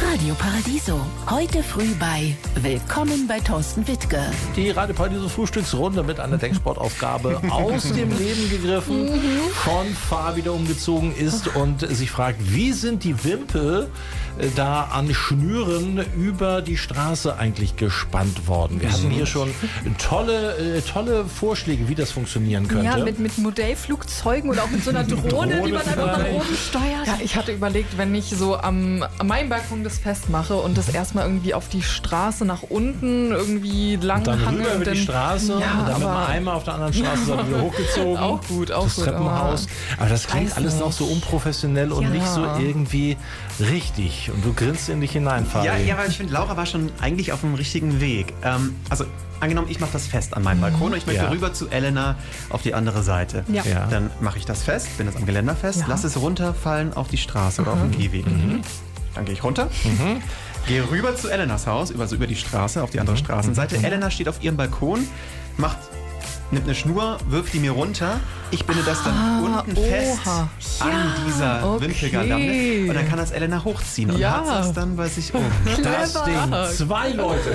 Radio Paradiso. Heute früh bei Willkommen bei Thorsten Wittke. Die Radio Paradiso Frühstücksrunde mit einer Denksportaufgabe aus dem Leben gegriffen, von Fabi, der umgezogen ist und sich fragt, wie sind die Wimpel da an Schnüren über die Straße eigentlich gespannt worden? Wir hatten hier schon tolle Vorschläge, wie das funktionieren könnte. Ja, mit Modellflugzeugen oder auch mit so einer Drohne, die man einfach von oben steuert. Ja, ich hatte überlegt, wenn ich so an meinem Balkon das festmache und das erstmal irgendwie auf die Straße nach unten irgendwie lang dann hange. rüber über die Straße und dann mit dem Eimer auf der anderen Straße wieder hochgezogen. Auch gut, auch das gut. Treppenhaus. Aber das klingt alles noch so unprofessionell und nicht so irgendwie richtig. Und du grinst in dich hinein, Fabi. Ja, weil ich finde, Laura war schon eigentlich auf dem richtigen Weg. Also angenommen, ich mache das fest an meinem Balkon und ich möchte rüber zu Elena auf die andere Seite. Ja. Ja. Dann mache ich das fest, bin das am Geländer fest, lasse es runterfallen auf die Straße oder auf den Gehweg. Dann gehe ich runter, gehe rüber zu Elenas Haus, also über die Straße, auf die andere Straßenseite. Elena steht auf ihrem Balkon, nimmt eine Schnur, wirft die mir runter. Ich binde das dann unten fest an dieser Wimpelgarlande. Und dann kann das Elena hochziehen und hat das dann bei sich um. Das Ding. 2 Leute.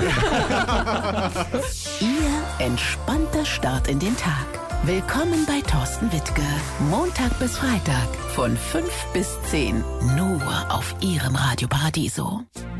Ihr entspannter Start in den Tag. Willkommen bei Thorsten Wittke. Montag bis Freitag von 5 bis 10. Nur auf Ihrem Radio Paradiso.